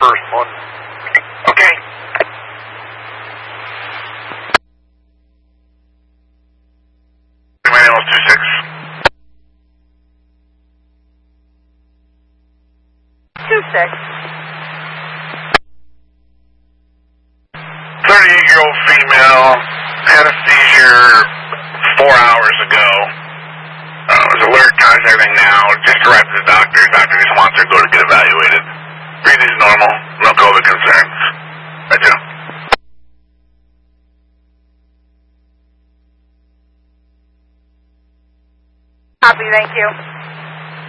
first one. Okay. My name is 26. 26. 38-year-old female had a seizure 4 hours ago. Was alert, contacts everything now. Just arrived at the doctor. Doctor just wants her to go to get evaluated. Breathing's normal. No COVID concerns. Right, Joe? Copy, thank you.